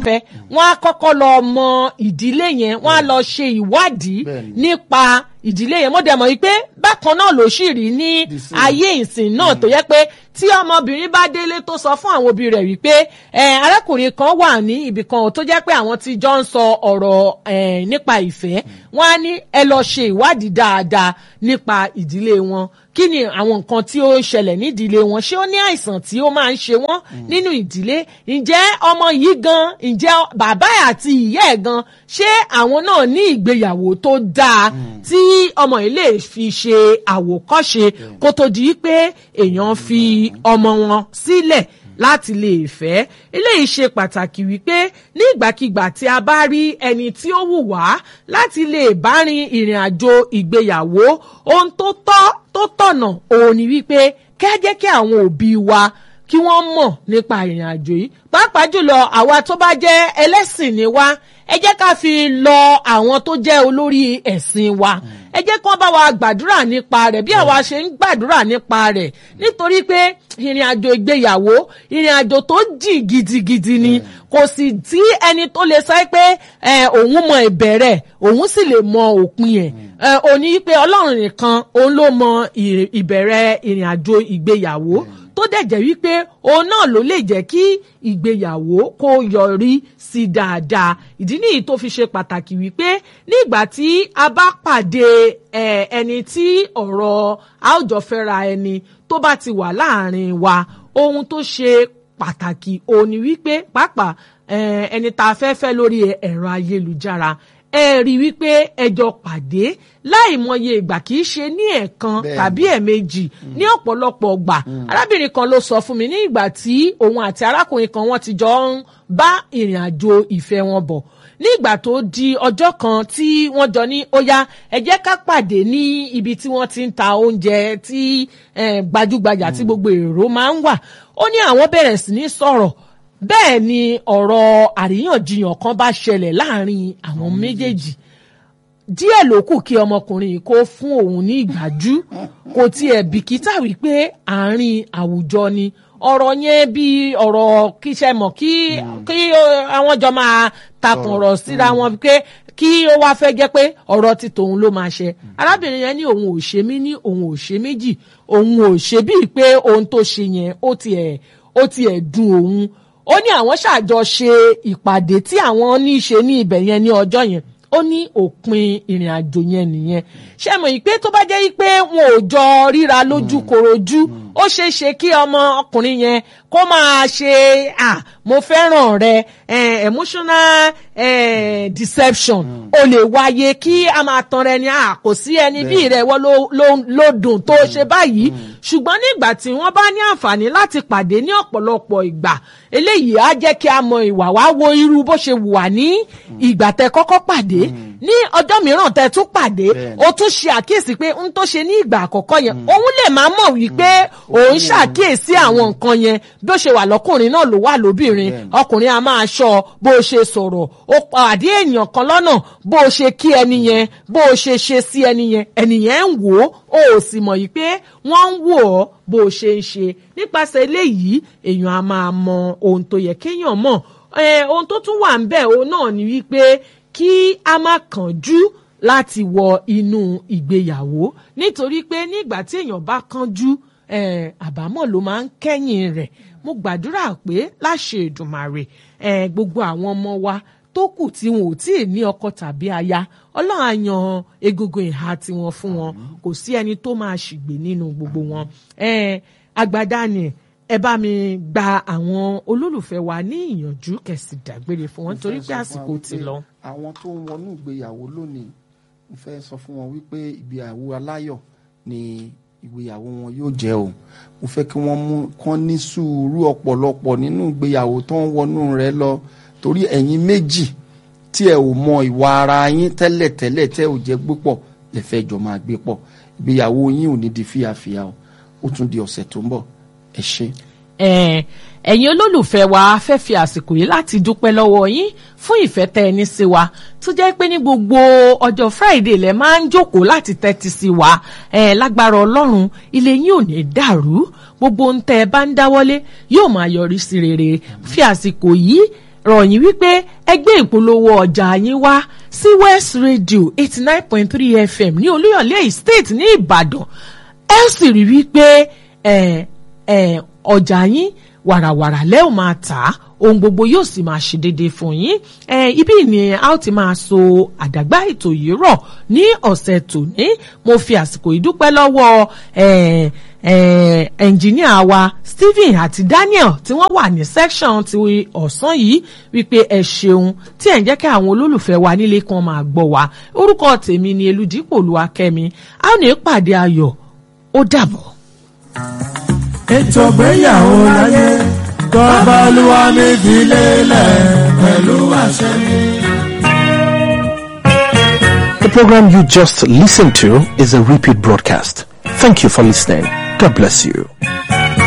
fẹ́ wọ́n á kọ́kọ́ lọ mọ ìdílé yẹn wọ́n á lọ ṣe ìwádìí nípa ìdílé yẹn mo dẹ̀ mọ̀ wípé bákan náà ló sì rí ní ayé ìsìn náà tó yẹ pé tí ọmọbìnrin bá délé tó sọ fún àwọn òbí rẹ̀ wípé arákùnrin kan wà ní ibì kan tó jẹ́ pé àwọn tí jọ ń sọ ọ̀rọ̀ nípa ìfẹ́ wọ́n á ní ẹ lọ ṣe ìwádìí dáadáa nípa ìdílé wọn kí ni àwọn nǹkan tí ó ń ṣẹlẹ̀ nídìílé wọn ṣé ó ní àìsàn tí ó máa ń ṣe wọ́n nínú ìdílé ǹjẹ́ ọmọ yìí gan ǹjẹ́ bàbá àti ìyá ẹ̀ gan ṣé àwọn náà ní ìgbéyàwó tó dáa tí ọmọ yìí lè fi ṣe àwòkọ́ṣe kó tó di pé èèyàn fi ọmọ wọn sílẹ̀ láti lè fẹ́ eléyìí ṣe pàtàkì wípé ní ìgbàkigbà tí a bá rí ẹni tí ó wù wá láti lè bá rin ìrìn àjò ìgbéyàwó ohun tó tọ̀nà òun ni wípé kẹ́ jẹ́ kí àwọn òbí wa kí wọ́n mọ̀ nípa ìrìn àjò yìí pàápàá jùlọ àwa tó bá jẹ́ ẹlẹ́sìn ni wá ẹ jẹ́ ká fi lọ àwọn tó jẹ́ olórí ẹ̀sìn wa ẹ jẹ́ kí wọ́n bá wa gbàdúrà nípa rẹ̀ bí àwa ṣe ń gbàdúrà nípa rẹ̀ nítorí pé ìrìn àjò ìgbéyàwó ìrìn àjò tó jìn gidigidi ni kò sì tí ẹni tó lè sọ pé òun mọ ìbẹ̀rẹ̀ òun sì lè mọ òpin ẹ̀ òní pé Ọlọ́run nìkan òun ló mọ ìbẹ̀rẹ̀ ìrìn àjò ìgbéyàwó tó dẹ̀ jẹ́ wípé òun náà ló lè jẹ́ kí ìgbéyàwó kó yọrí sí dáadáa ìdí nìyí tó fi ṣe pàtàkì wípé nígbà tí a bá pàdé ẹni tí ọ̀rọ̀ àwùjọfẹ́ra ẹni tó bá ti wà láàrin wa ohun tó ṣe pàtàkì òun ni wípé pàápàá ẹni tá a fẹ́ lórí ẹ̀rọ ayélujára ẹ rí wípé ẹjọ́ pàdé láì mọye ìgbà kì í ṣe ní ẹ̀ẹ̀kan tàbí ẹ̀ẹ̀mejì ní ọ̀pọ̀lọpọ̀ ìgbà arábìnrin kan ló sọ fún mi ní ìgbà tí òun àti arákùnrin kan wọ́n ti jọ ń bá ìrìn àjò ìfẹ́ wọn bọ̀ ní ìgbà tó di ọjọ́ kan tí wọ́n jọ ní ó yá ẹ jẹ́ ká pàdé ní ibi tí wọ́n ti ń ta oúnjẹ tí gbajúgbajà tí gbogbo èrò máa ń wà ó ní àwọn bẹ̀rẹ̀ sí ní sọ̀rọ̀ bẹ́ẹ̀ ni ọ̀rọ̀ àríyànjiyàn kan bá ṣẹlẹ̀ láàrin àwọn méjèèjì díẹ̀ ló kù kí ọmọkùnrin kó fún òun ní ìgbájú kò tiẹ̀ bìkítà wípé àárín àwùjọ ni ọ̀rọ̀ yẹn bí ọ̀rọ̀ kíṣẹ́ mọ̀ kí àwọn jọ máa takùnrọ̀ síra wọn pé kí ó wá fẹ́ jẹ́ pé ọ̀rọ̀ ti tòun ló máa ṣe arábìnrin yẹn ní òun ò ṣe mí ní òun ò ṣe méjì òun ò ṣe bíi pé ohun tó ṣe yẹn ó tiẹ̀ dùn òun ó ní àwọn ṣàjọ ṣe ìpàdé tí àwọn ní í ṣe ní ibẹ̀ yẹn ní ọjọ́ yẹn ó ní òpin ìrìn àjò yẹn nìyẹn ṣé mọ̀ yìí pé tó bá jẹ́ yìí pé wọn ò jọ ríra lójú korojú ó ṣeé ṣe kí ọmọ ọkùnrin yẹn kó máa ṣe mo fẹ́ràn rẹ emotional deception ó lè wáyé kí a máa tan rẹ ni kò sí ẹni bí rẹ wọ́n ló dùn tó ṣe báyìí ṣùgbọ́n nígbà tí wọ́n bá ní àǹfààní láti pàdé ní ọ̀pọ̀lọpọ̀ ìgbà eléyìí á jẹ́ kí a mọ ìwà wá wo irú bó ṣe wà ní ìgbà tẹ́ kọ́kọ́ pàdé ní ọjọ́ mìíràn tẹ́ tún pàdé ó tún ṣe àkíyèsí pé ń tó ṣe ní ìgbà àkọ́kọ́ yẹn òun lè máa mọ̀ wípé òun ṣàkíyèsí àwọn nǹkan yẹn bí ó ṣe wà lọ́kùnrin náà ló wà lóbìnrin ọkùnrin a máa ṣọ́ bó ṣe sọ̀rọ̀ ó pàdé èèyàn kan lọ́nà bó ṣe kí ẹni yẹn bó ṣe ṣe sí ẹni yẹn ń wò ó ò sì mọ̀ yìí pé wọ́n ń wò ọ́ bó ṣe ń ṣe nípasẹ̀ eléyìí èèyàn a máa mọ ohun tó yẹ kéèyàn mọ̀ ohun tó tún wà ń bẹ̀ òun náà ni wípé kí a má kánjú láti wọ inú ìgbéyàwó nítorí pé nígbà tí èèyàn bá kánjú àbámọ̀ ló máa ń kẹ́yìn rẹ̀ mo gbàdúrà pé láṣẹ Èdùmàrè gbogbo àwọn ọmọ wa tó kù tí wọn ò tí ì ní ọkọ tàbí aya Ọlọ́run á yan egungun ìhà tiwọn fún wọn kò sí ẹni tó máa ṣìgbé nínú gbogbo wọn agbada ni ẹ bá mi gba àwọn olólùfẹ́ wa ní ìyànjú kẹsì dágbére fún wọn torí pé àsìkò ti lọ. àwọn tó ń wọnú ìgbéyàwó lónìí mo fẹ́ sọ fún wọn wípé ìgbéyàwó aláyọ̀ ni ìgbéyàwó wọn yóò jẹ́ o mo fẹ́ kí wọ́n kán ní sùúrù ọ̀pọ̀lọpọ̀ nínú ìgbéyàwó tó ń wọnú rẹ̀ lọ torí ẹ̀yin méjì tí ẹ ò mọ ìwà ara yín tẹ́lẹ̀tẹ́lẹ̀ tẹ́ ò jẹ́ gbé pọ̀ lè fẹ́ jọ máa gbé pọ̀ ìgbéyàwó yín ò ní di fíafíà o ó tún di ọ̀sẹ̀ tó ń bọ̀ ẹ ṣé. ẹ̀yin olólùfẹ́ wa fẹ́ fi àsìkò yìí láti dúpẹ́ lọ́wọ́ yín fún ìfẹ́ tẹ́ ẹ ní sí wa tó jẹ́ pé ní gbogbo ọjọ́ Friday lẹ máa ń jókòó láti tẹ́tí sí wa lágbára Ọlọ́run ilé yín ò ní dàrú gbogbo ohun tẹ́ ẹ bá ń dáwọ́lé yóò máa yọrí sí rere fi àsìkò yìí rọ̀ yín wípé ẹgbẹ́ ìpolówó ọjà yín wá sí West Radio 89.3 FM ní Olúyọ̀lé Estate ní Ìbàdàn. Ẹ sì rí wípé ọjà yín wàràwàrà lẹ́ ò máa tà á, ohun gbogbo yóò sì máa ṣe déédéé fún yín. Ibi ni a ó ti máa so àdàgbà ètò yìí rọ̀ ní ọ̀sẹ̀ tòní. Mo fi àsìkò ìdúpẹ́ lọ́wọ́ ẹnjìníà wa Stephen àti Daniel tí wọ́n wà ní section ti ọ̀sán yìí wípé ẹ ṣeun tí ẹ̀ ń jẹ́ kí àwọn olólùfẹ́ wa nílé kan máa gbọ́ wa. Orúkọ tèmi ni Elúdípò Olúwakẹ́mi. A ó ní ìpàdé ayọ̀, ó dàbọ̀. Ètò ìgbéyàwó láyé tọ́ba Olúwa mi fi lélẹ̀ pẹ̀lú àṣẹ mi. The program you just listened to is a repeat broadcast. Thank you for listening. God bless you.